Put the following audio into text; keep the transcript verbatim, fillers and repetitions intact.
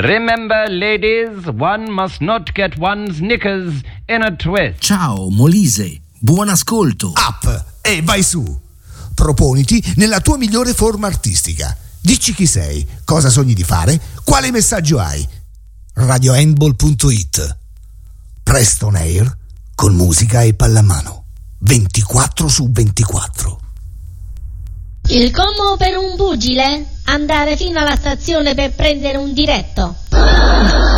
Remember, ladies, one must not get one's knickers in a twist. Ciao, Molise. Buon ascolto. Up e vai su. Proponiti nella tua migliore forma artistica. Dici chi sei, cosa sogni di fare, quale messaggio hai. radio handball punto it. Presto on air con musica e pallamano. ventiquattro su ventiquattro. Il commo per un pugile? Andare fino alla stazione per prendere un diretto.